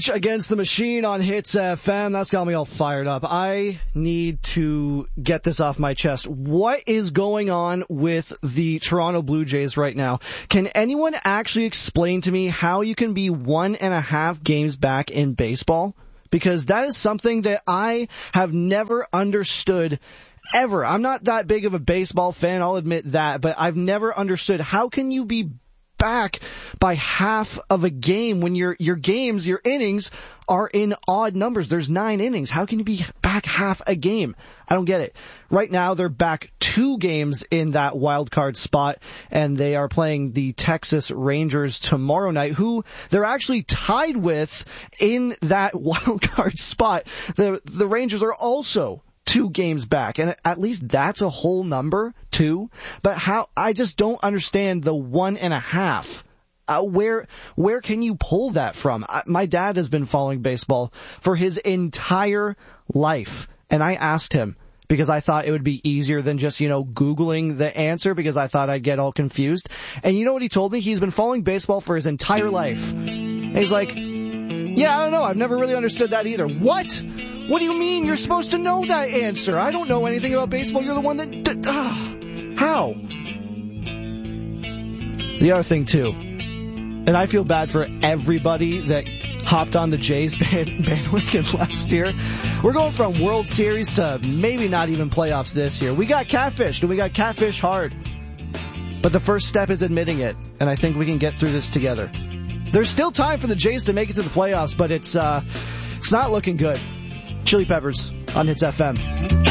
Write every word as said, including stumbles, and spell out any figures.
Rage Against the Machine on Hits F M. That's got me all fired up. I need to get this off my chest. What is going on with the Toronto Blue Jays right now? Can anyone actually explain to me how you can be one and a half games back in baseball? Because that is something that I have never understood ever. I'm not that big of a baseball fan, I'll admit that, but I've never understood how can you be back by half of a game when your your games, your innings are in odd numbers. There's nine innings. How can you be back half a game? I don't get it. Right now, they're back two games in that wild card spot, and they are playing the Texas Rangers tomorrow night, who they're actually tied with in that wild card spot. The the Rangers are also two games back, and at least that's a whole number, too. But how, I just don't understand the one and a half. Uh, where, where can you pull that from? I, my dad has been following baseball for his entire life, and I asked him, because I thought it would be easier than just, you know, Googling the answer, because I thought I'd get all confused. And you know what he told me? He's been following baseball for his entire life. And he's like, yeah, I don't know, I've never really understood that either. What? What do you mean? You're supposed to know that answer. I don't know anything about baseball. You're the one that... D- uh, how? The other thing, too, and I feel bad for everybody that hopped on the Jays band- bandwagon last year. We're going from World Series to maybe not even playoffs this year. We got catfished, and we got catfished hard. But the first step is admitting it, and I think we can get through this together. There's still time for the Jays to make it to the playoffs, but it's uh, it's not looking good. Chili Peppers on Hits F M.